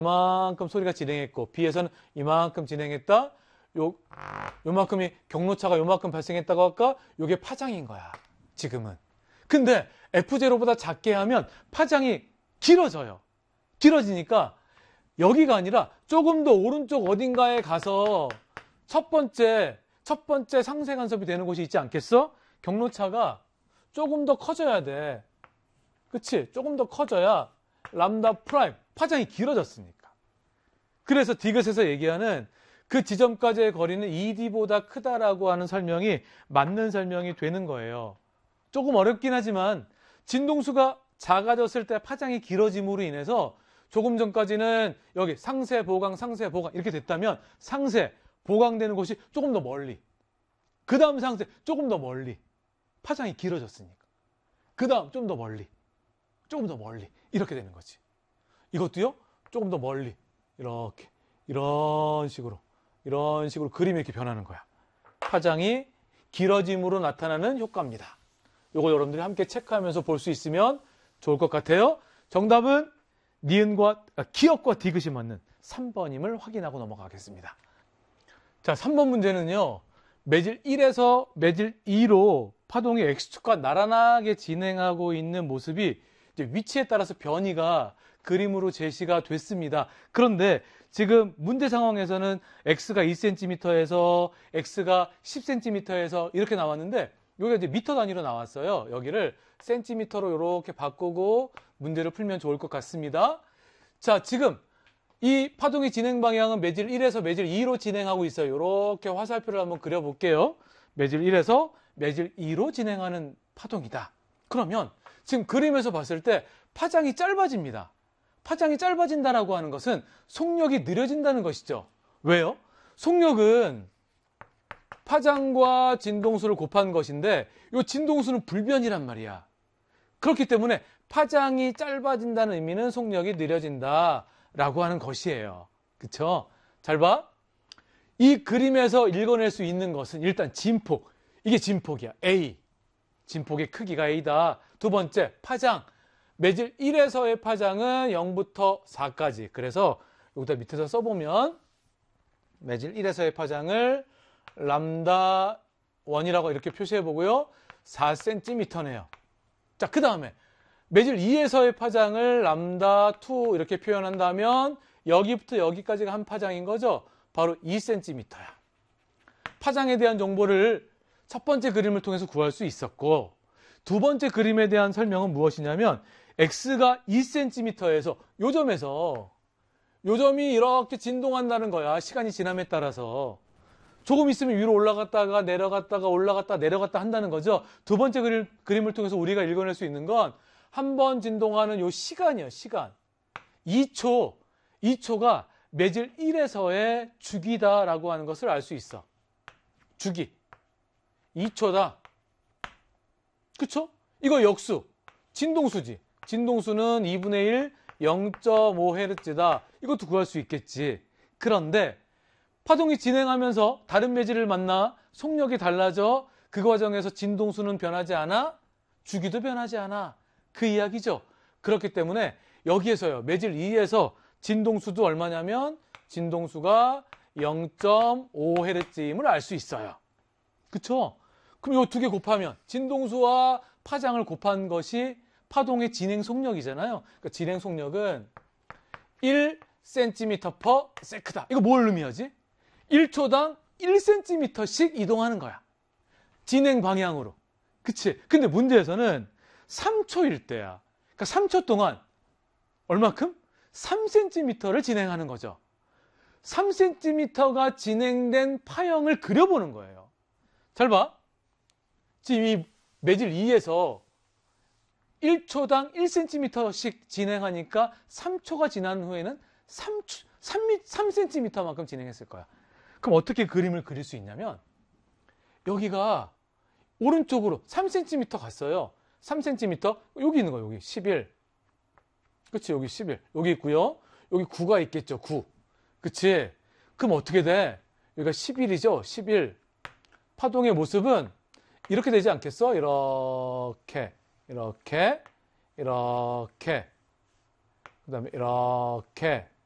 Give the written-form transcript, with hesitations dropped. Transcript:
이만큼 소리가 진행했고 B에서는 이만큼 진행했다. 요만큼이 경로차가 요만큼 발생했다고 할까? 요게 파장인 거야. 지금은. 근데 F0보다 작게 하면 파장이 길어져요. 길어지니까 여기가 아니라 조금 더 오른쪽 어딘가에 가서 첫 번째 상쇄 간섭이 되는 곳이 있지 않겠어? 경로차가 조금 더 커져야 돼. 그치? 조금 더 커져야 람다 프라임 파장이 길어졌으니까. 그래서 디귿에서 얘기하는 그 지점까지의 거리는 ED보다 크다라고 하는 설명이 맞는 설명이 되는 거예요. 조금 어렵긴 하지만 진동수가 작아졌을 때 파장이 길어짐으로 인해서 조금 전까지는 여기 상쇄, 보강, 상쇄, 보강 이렇게 됐다면 상쇄, 보강되는 곳이 조금 더 멀리, 그 다음 상쇄 조금 더 멀리, 파장이 길어졌으니까 그 다음 좀 더 멀리, 조금 더 멀리 이렇게 되는 거지. 이것도요 조금 더 멀리 이렇게 이런 식으로 그림이 이렇게 변하는 거야. 파장이 길어짐으로 나타나는 효과입니다. 이거 여러분들이 함께 체크하면서 볼 수 있으면 좋을 것 같아요. 정답은 기역과 디귿이 맞는 3번임을 확인하고 넘어가겠습니다. 자, 3번 문제는요. 매질 1에서 매질 2로 파동이 X축과 나란하게 진행하고 있는 모습이 이제 위치에 따라서 변이가 그림으로 제시가 됐습니다. 그런데 지금 문제 상황에서는 X가 2cm에서 X가 10cm에서 이렇게 나왔는데 여기가 이제 미터 단위로 나왔어요. 여기를 센티미터로 이렇게 바꾸고 문제를 풀면 좋을 것 같습니다. 자, 지금 이 파동의 진행 방향은 매질 1에서 매질 2로 진행하고 있어요. 이렇게 화살표를 한번 그려볼게요. 매질 1에서 매질 2로 진행하는 파동이다. 그러면 지금 그림에서 봤을 때 파장이 짧아집니다. 파장이 짧아진다라고 하는 것은 속력이 느려진다는 것이죠. 왜요? 속력은 파장과 진동수를 곱한 것인데 이 진동수는 불변이란 말이야. 그렇기 때문에 파장이 짧아진다는 의미는 속력이 느려진다라고 하는 것이에요. 그쵸? 잘 봐. 이 그림에서 읽어낼 수 있는 것은 일단 진폭. 이게 진폭이야. A. 진폭의 크기가 A다. 두 번째, 파장. 매질 1에서의 파장은 0부터 4까지. 그래서 여기다 밑에서 써보면 매질 1에서의 파장을 람다 1이라고 이렇게 표시해 보고요. 4cm네요. 자, 그 다음에 매질 2에서의 파장을 람다 2 이렇게 표현한다면 여기부터 여기까지가 한 파장인 거죠. 바로 2cm야. 파장에 대한 정보를 첫 번째 그림을 통해서 구할 수 있었고 두 번째 그림에 대한 설명은 무엇이냐면 X가 2cm에서 요 점이 이렇게 진동한다는 거야. 시간이 지남에 따라서. 조금 있으면 위로 올라갔다가 내려갔다가 올라갔다 내려갔다 한다는 거죠. 두 번째 그림을 통해서 우리가 읽어낼 수 있는 건 한 번 진동하는 요 시간이에요. 시간. 2초가 매질 1에서의 주기다라고 하는 것을 알 수 있어. 주기. 2초다. 그쵸? 이거 역수. 진동수지. 진동수는 2분의 1, 0.5Hz다. 이것도 구할 수 있겠지. 그런데 파동이 진행하면서 다른 매질을 만나 속력이 달라져 그 과정에서 진동수는 변하지 않아? 주기도 변하지 않아. 그 이야기죠. 그렇기 때문에 여기에서요. 매질 2에서 진동수도 얼마냐면 진동수가 0.5Hz임을 알 수 있어요. 그쵸? 그럼 이 두 개 곱하면 진동수와 파장을 곱한 것이 파동의 진행 속력이잖아요. 그러니까 진행 속력은 1cm/s다. 이거 뭘 의미하지? 1초당 1cm씩 이동하는 거야. 진행 방향으로. 그치? 근데 문제에서는 3초일 때야. 그러니까 3초 동안 얼마큼? 3cm를 진행하는 거죠. 3cm가 진행된 파형을 그려보는 거예요. 잘 봐. 지금 이 매질 2에서 1초당 1cm씩 진행하니까 3초가 지난 후에는 3cm만큼 진행했을 거야. 그럼 어떻게 그림을 그릴 수 있냐면 여기가 오른쪽으로 3cm 갔어요. 3cm 여기 있는 거예요. 여기 11. 그치? 여기 11. 여기 있고요. 여기 9가 있겠죠. 9. 그치? 그럼 어떻게 돼? 여기가 11이죠. 11. 파동의 모습은 이렇게 되지 않겠어? 이렇게. 그 다음에 이렇게.